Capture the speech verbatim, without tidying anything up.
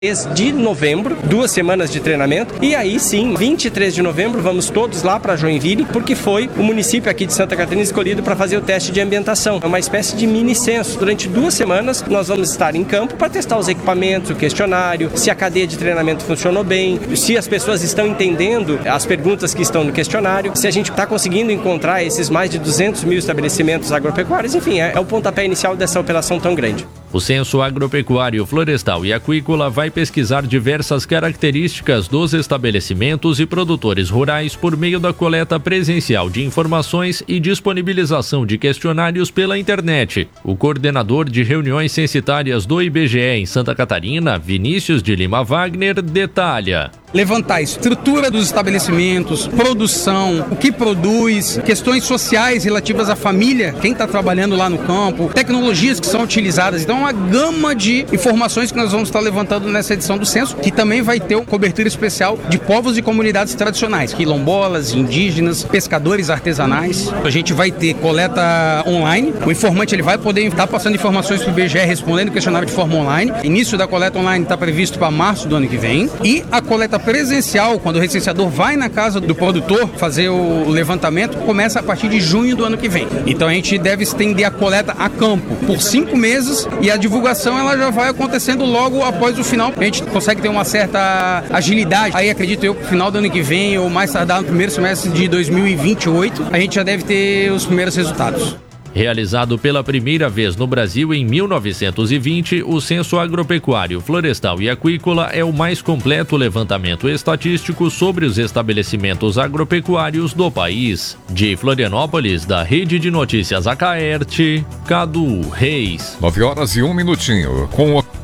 de novembro, duas semanas de treinamento, e aí sim, vinte e três de novembro, vamos todos lá para Joinville, porque foi o município aqui de Santa Catarina escolhido para fazer o teste de ambientação. É uma espécie de mini censo. Durante duas semanas, nós vamos estar em campo para testar os equipamentos, o questionário, se a cadeia de treinamento funcionou bem, se as pessoas estão entendendo as perguntas que estão no questionário, se a gente está conseguindo encontrar esses mais de duzentos mil estabelecimentos agropecuários, enfim, é, é o pontapé inicial dessa operação tão grande. O Censo Agropecuário, Florestal e Aquícola vai pesquisar diversas características dos estabelecimentos e produtores rurais por meio da coleta presencial de informações e disponibilização de questionários pela internet. O coordenador de reuniões censitárias do I B G E em Santa Catarina, Vinícius de Lima Wagner, detalha. Levantar a estrutura dos estabelecimentos, produção, o que produz, questões sociais relativas à família, quem está trabalhando lá no campo, tecnologias que são utilizadas. Então, uma gama de informações que nós vamos estar levantando nessa edição do censo, que também vai ter uma cobertura especial de povos e comunidades tradicionais, quilombolas, indígenas, pescadores artesanais. A gente vai ter coleta online, o informante ele vai poder estar passando informações para o I B G E, respondendo o questionário de forma online. Início da coleta online está previsto para março do ano que vem. E a coleta presencial, quando o recenseador vai na casa do produtor fazer o levantamento, começa a partir de junho do ano que vem. Então a gente deve estender a coleta a campo por cinco meses e a divulgação ela já vai acontecendo logo após o final. A gente consegue ter uma certa agilidade. Aí acredito eu que no final do ano que vem ou mais tardar no primeiro semestre de dois mil e vinte e oito, a gente já deve ter os primeiros resultados. Realizado pela primeira vez no Brasil em mil novecentos e vinte, o Censo Agropecuário, Florestal e Aquícola é o mais completo levantamento estatístico sobre os estabelecimentos agropecuários do país. De Florianópolis, da Rede de Notícias Acaerte, Cadu Reis. nove horas e um minutinho. Com o